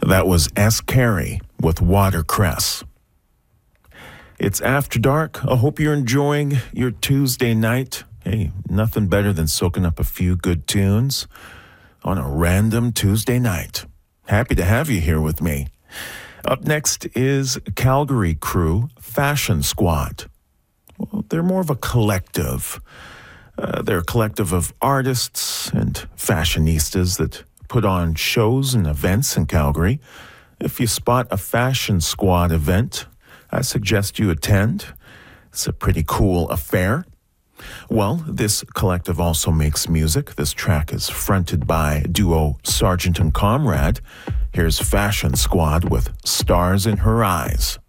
That was S. Carey with Watercress. It's after dark. I hope you're enjoying your Tuesday night. Hey, nothing better than soaking up a few good tunes on a random Tuesday night. Happy to have you here with me. Up next is Calgary crew Fashion Squad. Well, they're more of a collective. They're a collective of artists and fashionistas that put on shows and events in Calgary. If you spot a Fashion Squad event, I suggest you attend. It's a pretty cool affair. Well, this collective also makes music. This track is fronted by duo Sergeant and Comrade. Here's Fashion Squad with Stars in Her Eyes.